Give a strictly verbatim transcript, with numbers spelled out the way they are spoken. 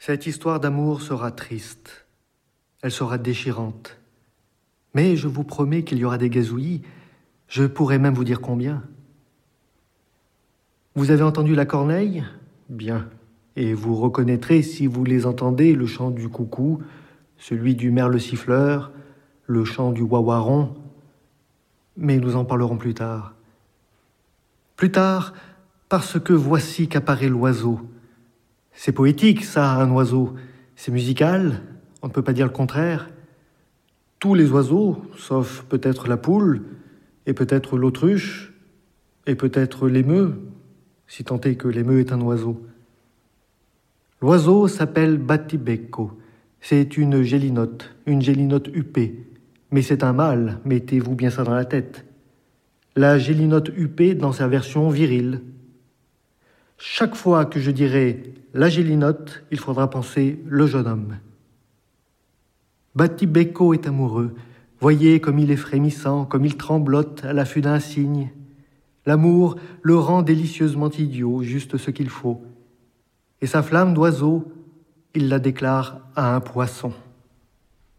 Cette histoire d'amour sera triste, elle sera déchirante. Mais je vous promets qu'il y aura des gazouillis, je pourrais même vous dire combien. Vous avez entendu la corneille ? Bien. Et vous reconnaîtrez, si vous les entendez, le chant du coucou, celui du merle siffleur, le chant du wawaron. Mais nous en parlerons plus tard. Plus tard, parce que voici qu'apparaît l'oiseau. C'est poétique, ça, un oiseau. C'est musical, on ne peut pas dire le contraire. Tous les oiseaux, sauf peut-être la poule, et peut-être l'autruche, et peut-être l'émeu, si tant est que l'émeu est un oiseau. L'oiseau s'appelle battibecco. C'est une gélinote, une gélinote huppée. Mais c'est un mâle, mettez-vous bien ça dans la tête. La gélinote huppée dans sa version virile. Chaque fois que je dirai la gélinote, il faudra penser le jeune homme. Battibecco est amoureux. Voyez comme il est frémissant, comme il tremblote à l'affût d'un cygne. L'amour le rend délicieusement idiot, juste ce qu'il faut. Et sa flamme d'oiseau, il la déclare à un poisson.